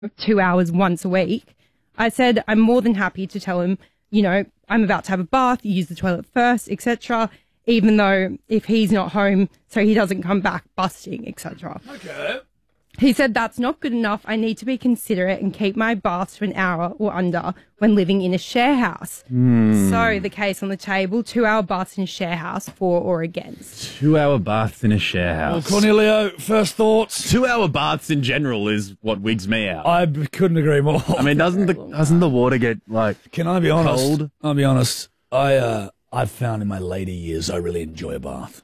2 hours once a week. I said I'm more than happy to tell him, you know, I'm about to have a bath, you use the toilet first, etc. Even though if he's not home, so he doesn't come back busting, etc. Okay. He said that's not good enough. I need to be considerate and keep my baths to an hour or under when living in a share house. So the case on the table, 2-hour baths in a share house, for or against. 2-hour baths in a share house. Well, Cornelio, first thoughts? 2-hour baths in general is what wigs me out. I couldn't agree more. I mean, doesn't the water get, like, Can I be honest? cold? I'll be honest. I've found in my later years I really enjoy a bath.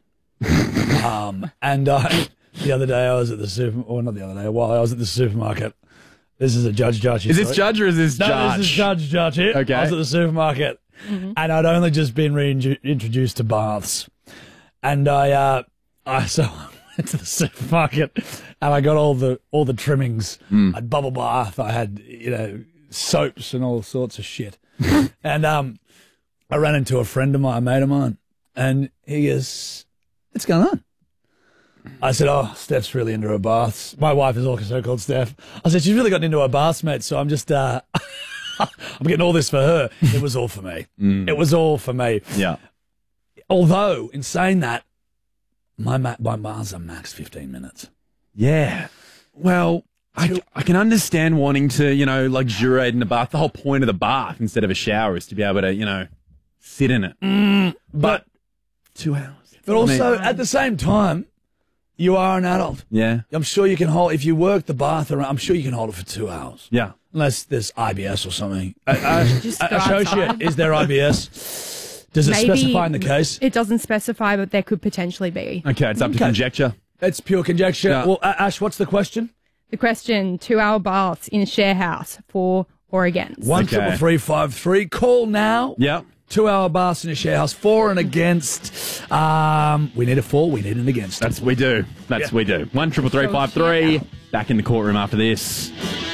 The other day I was at the while I was at the supermarket. This is a Judge here. Is this Judge or is this Judge? No, this is Judge here. Okay. I was at the supermarket and I'd only just been reintroduced to baths. And I went to the supermarket and I got all the trimmings. I had bubble bath, I had, soaps and all sorts of shit. And I ran into a mate of mine, and he goes, "What's going on?" I said, "Oh, Steph's really into her baths. My wife is also called Steph." I said, "She's really gotten into her baths, mate, so I'm just, I'm getting all this for her." It was all for me. It was all for me. Yeah. Although, in saying that, my baths are max 15 minutes. Yeah. Well, I can understand wanting to, luxuriate in the bath. The whole point of the bath instead of a shower is to be able to, sit in it. But 2 hours. But also, at the same time, you are an adult. Yeah. I'm sure you can hold, if you work the bath around, I'm sure you can hold it for 2 hours. Yeah. Unless there's IBS or something. Associate, is there IBS? Does it specify in the case? It doesn't specify, but there could potentially be. Okay, it's up to conjecture. It's pure conjecture. Yeah. Well, Ash, what's the question? The question, 2-hour baths in a share house, for or against. 133353. Call now. Yeah. 2-hour baths in a share house, for and against. We need a for, we need an against. We do. We do. 133353. Back in the courtroom after this.